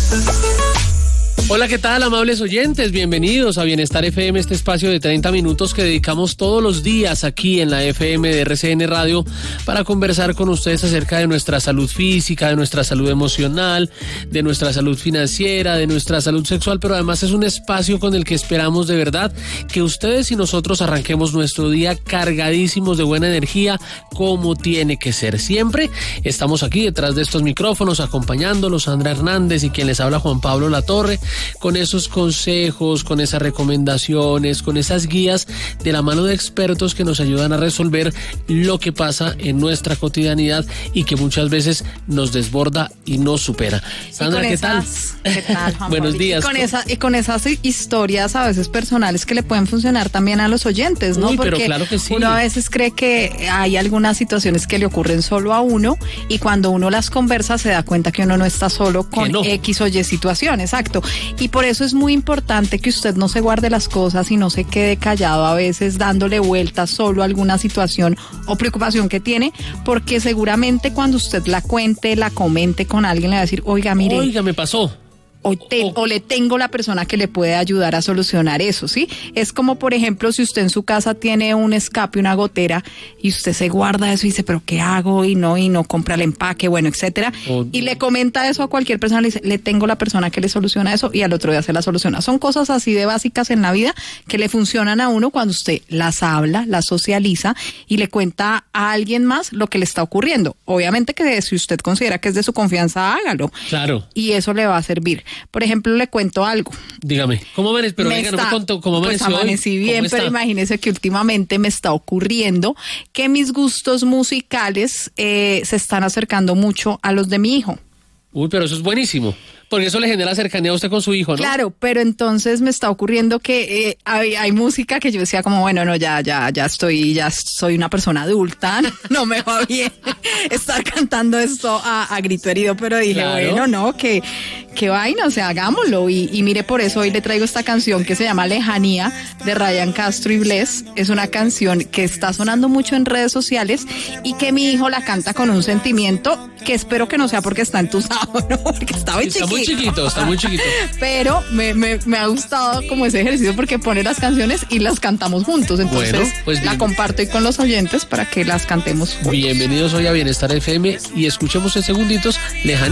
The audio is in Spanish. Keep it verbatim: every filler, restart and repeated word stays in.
Hola, ¿qué tal, amables oyentes? Bienvenidos a Bienestar F M, este espacio de treinta minutos que dedicamos todos los días aquí en la F M de R C N Radio para conversar con ustedes acerca de nuestra salud física, de nuestra salud emocional, de nuestra salud financiera, de nuestra salud sexual, pero además es un espacio con el que esperamos de verdad que ustedes y nosotros arranquemos nuestro día cargadísimos de buena energía como tiene que ser. Siempre estamos aquí detrás de estos micrófonos acompañándolos, Sandra Hernández y quien les habla, Juan Pablo Latorre, con esos consejos, con esas recomendaciones, con esas guías de la mano de expertos que nos ayudan a resolver lo que pasa en nuestra cotidianidad y que muchas veces nos desborda y nos supera. Sandra, ¿qué esas, tal? ¿Qué tal, Juan Buenos Pablo? días. Y con, esa, y con esas historias a veces personales que le pueden funcionar también a los oyentes, ¿no? Uy, Porque pero claro que sí. Uno a veces cree que hay algunas situaciones que le ocurren solo a uno y cuando uno las conversa se da cuenta que uno no está solo con no. X o Y situación, exacto. Y por eso es muy importante que usted no se guarde las cosas y no se quede callado a veces dándole vueltas solo a alguna situación o preocupación que tiene, porque seguramente cuando usted la cuente, la comente con alguien, le va a decir, oiga, mire. Oiga, me pasó. O, te, o le tengo la persona que le puede ayudar a solucionar eso, ¿sí? Es como, por ejemplo, si usted en su casa tiene un escape, una gotera, y usted se guarda eso y dice, ¿pero qué hago? Y no, y no compra el empaque, bueno, etcétera. Oh, y le comenta eso a cualquier persona, le dice, le tengo la persona que le soluciona eso, y al otro día se la soluciona. Son cosas así de básicas en la vida que le funcionan a uno cuando usted las habla, las socializa y le cuenta a alguien más lo que le está ocurriendo. Obviamente que si usted considera que es de su confianza, hágalo. Claro. Y eso le va a servir. Por ejemplo, le cuento algo. Dígame, ¿cómo amaneció? Pero me venga, está, no me contó cómo amaneció. Pues amanecí hoy? bien, pero imagínese que últimamente me está ocurriendo que mis gustos musicales eh, se están acercando mucho a los de mi hijo. Uy, pero eso es buenísimo. Porque eso le genera cercanía a usted con su hijo, ¿no? Claro, pero entonces me está ocurriendo que eh, hay, hay música que yo decía como, bueno, no, ya, ya, ya estoy, ya soy una persona adulta, no me va bien estar cantando esto a, a grito herido, pero dije, claro. bueno, no, que, que vaina, o sea, hagámoslo. Y, y mire, por eso hoy le traigo esta canción que se llama Lejanía, de Ryan Castro y Bless. Es una canción que está sonando mucho en redes sociales y que mi hijo la canta con un sentimiento que espero que no sea porque está entusado, ¿no? Porque está muy chiquito. Muy chiquito, está muy chiquito. Pero me, me, me ha gustado como ese ejercicio porque pone las canciones y las cantamos juntos. Entonces bueno, pues la comparto hoy con los oyentes para que las cantemos juntos. Bienvenidos hoy a Bienestar F M y escuchemos en segunditos Lejanía.